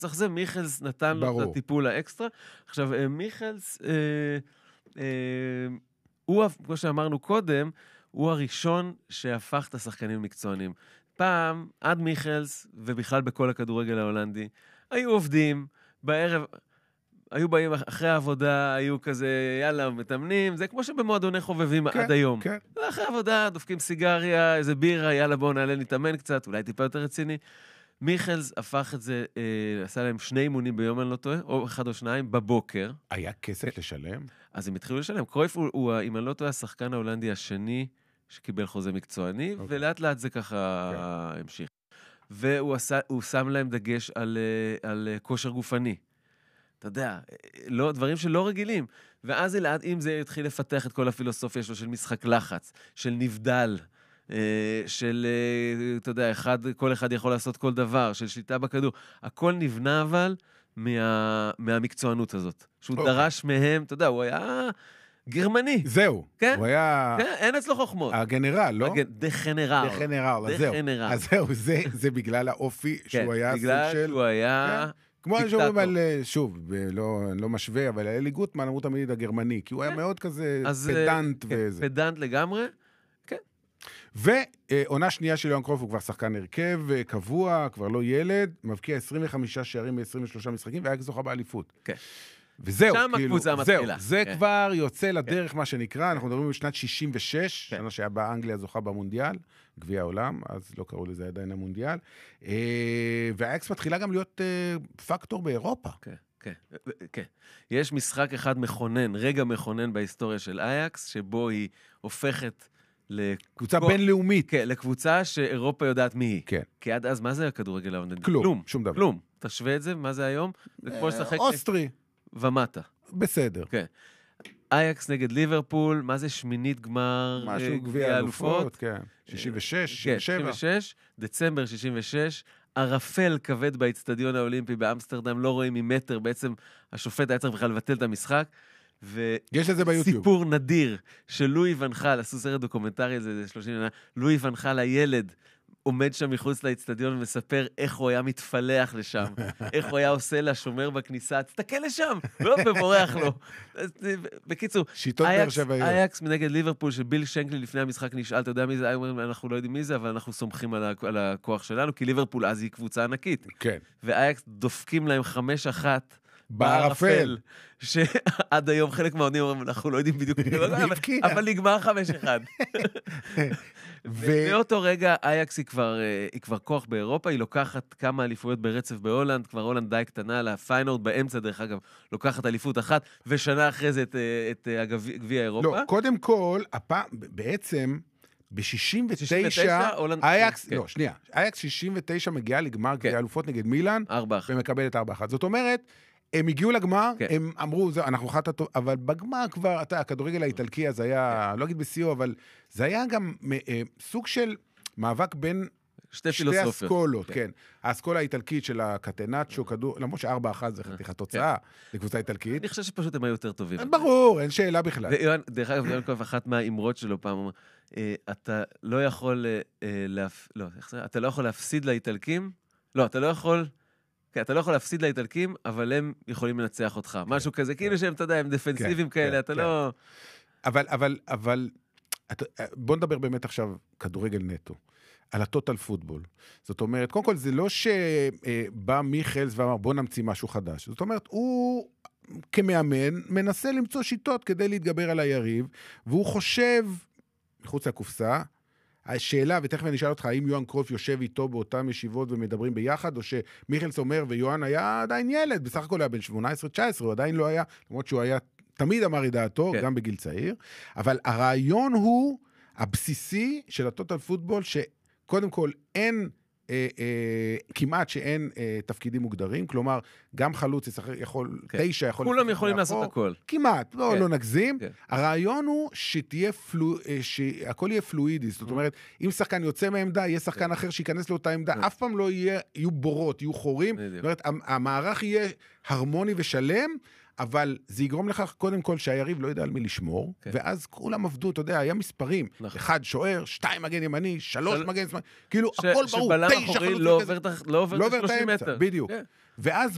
צריך זה, מיכלס נתן לו את הטיפול האקסטרה. עכשיו, מיכלס, הוא, כמו שאמרנו קודם, הוא הראשון שהפך את השחקנים המקצוענים. פעם, עד מיכלס, ובכלל בכל הכדורגל ההולנדי, היו עובדים, בערב, היו באים אחרי העבודה, היו כזה, יאללה, מתאמנים, זה כמו שבמועדוני חובבים עד היום. אחרי העבודה, דופקים סיגריה, איזה בירה, יאללה, בואו נעלה, נתאמן קצת, אולי טיפה יותר רציני. מיכלס הפך את זה, עשה להם 2 אימונים ביום, אני לא טועה, או 1 או 2, בבוקר. היה כסף לשלם? אז הם התחילו לשלם. קרויף הוא, אם אני לא טועה, השחקן ההולנדי השני שקיבל חוזה מקצועני, ולאט לאט זה ככה המשיך. והוא שם להם דגש על כושר גופני. אתה יודע, דברים שלא רגילים. ואז אם זה התחיל לפתח את כל הפילוסופיה שלו של משחק לחץ, של נבדל, של, אתה יודע, כל אחד יכול לעשות כל דבר, של שליטה בכדור. הכל נבנה אבל מהמקצוענות הזאת. שהוא דרש מהם, אתה יודע, הוא היה גרמני. זהו. כן? הוא היה... כן, אין אצלו חוכמות. הגנרל, לא? דחנרל. דחנרל, אז זהו, זה בגלל האופי שהוא היה... בגלל שהוא היה... כמו שאומרים על, שוב, לא משווה, אבל אלי גוטמן אמרו תמיד הגרמני, כי הוא היה מאוד כזה פדנט וזה. פדנט לגמרי, כן. ועונה שנייה של יוהאן קרויף, הוא כבר שחקן הרכב, קבוע, כבר לא ילד, מבקיע 25 שערים מ-23 משחקים, והיה זוכה באליפות. כן. וזהו, שם הקבוצה מתחילה. זה כבר יוצא לדרך מה שנקרא, אנחנו מדברים בשנת 66, שנה שהיה באנגליה זוכה במונדיאל, גביע העולם, אז לא קראו לזה עדיין המונדיאל, והאקס מתחילה גם להיות פקטור באירופה. כן. יש משחק אחד מכונן, רגע מכונן בהיסטוריה של אייקס, שבו היא הופכת לקבוצה בינלאומית. כן, לקבוצה שאירופה יודעת מי היא. כן. כי עד אז, מה זה הכדורגל ההולנדי? כלום, שום דבר. כלום. תשווה את זה, מה זה היום? זה כמו לשחק... אוסטרי. ומטה. בסדר. כן. אייקס נגד ליברפול, מה זה שמינית גמר? משהו גביע אלופות, כן. 66, 67. 66, דצמבר 66, ערפל כבד באצטדיון האולימפי באמסטרדם, לא רואים ממטר, בעצם השופט היה צריך בכלל לבטל את המשחק, יש את זה ביוטיוב. סיפור נדיר של לואי ונחל, עשו סרט דוקומנטרי, זה 30 שנה, לואי ונחל הילד, עומד שם מחוץ לאצטדיון ומספר איך הוא היה מתפלח לשם, איך הוא היה עושה לשומר בכניסה, תסתכל לשם, ובורח לו. בקיצור, אייקס מנגד ליברפול, שביל שנקלי לפני המשחק נשאל, אתה יודע מי זה? אנחנו לא יודעים מי זה, אבל אנחנו סומכים על הכוח שלנו, כי ליברפול אז היא קבוצה ענקית. כן. ואייקס דופקים להם 5-1 בערפל, שעד היום חלק מהעונים אומרים, אנחנו לא יודעים בדיוק, אבל נגמר 5-1. ואותו רגע, אייקס היא כבר כוח באירופה, היא לוקחת כמה אליפויות ברצף בהולנד, כבר הולנד די קטנה, לפיינורד באמצע, דרך אגב, לוקחת אליפות אחת, ושנה אחרי זה את גביע אירופה. לא, קודם כל, בעצם, ב-69, אייקס, לא, שנייה, אייקס 69 מגיעה לגמר גביע אלופות נגד מילאן, ומקבלת 4-1. זאת אומרת, הם הגיעו לגמר, הם אמרו, אנחנו אחת הטוב, אבל בגמר כבר, הכדורגל האיטלקי אז היה, לא אגיד בסיוע, אבל זה היה גם סוג של מאבק בין שתי אסכולות, כן. האסכולה האיטלקית של הקטנצ'ו, כדור, למרות ש4-1 זה חתיכת תוצאה לקבוצה איטלקית. אני חושב שפשוט הם היו יותר טובים. ברור, אין שאלה בכלל. דרך אגב, יוהאן קרויף, אחת מהאמרות שלו פעם, אתה לא יכול להפסיד לאיטלקים, לא, אתה לא יכול... כן, אתה לא יכול להפסיד לאיטלקים, אבל הם יכולים לנצח אותך. משהו כזה, כאילו שהם, אתה יודע, הם דפנסיביים כאלה, אתה לא... אבל, בוא נדבר באמת עכשיו כדורגל נטו, על הטוטל פוטבול. זאת אומרת, קודם כל, זה לא שבא מיכלס ואמר, בוא נמציא משהו חדש. זאת אומרת, הוא כמאמן מנסה למצוא שיטות כדי להתגבר על היריב, והוא חושב, מחוץ לקופסה, השאלה, ותכף אני אשאל אותך, האם יוהאן קרויף יושב איתו באותן ישיבות ומדברים ביחד, או שמיכלס אומר, ויוהאן היה עדיין ילד, בסך הכל היה בין 18-19, הוא עדיין לא היה, למרות שהוא היה, תמיד אמר את דעתו, גם בגיל צעיר, אבל הרעיון הוא הבסיסי של הטוטל פוטבול, שקודם כל אין, כמעט שאין תפקידים מוגדרים, כלומר, גם חלוץ יכול, 9 יכול... כולם יכולים לעשות הכל. כמעט, לא נגזים. הרעיון הוא שהכל יהיה פלואידי, זאת אומרת, אם שחקן יוצא מהעמדה, יהיה שחקן אחר שיכנס לאותה עמדה, אף פעם לא יהיו בורות, יהיו חורים, זאת אומרת, המערך יהיה הרמוני ושלם, אבל זה יגרום לכך קודם כל שהיריב לא יודע על מי לשמור, ואז כולם עבדו, אתה יודע, היה מספרים, 1 שוער, 2 מגן ימני, 3 מגן ימני, כאילו הכל ברור, 9 חלוצים כזה. לא עובר את 30 מטר. בדיוק. ואז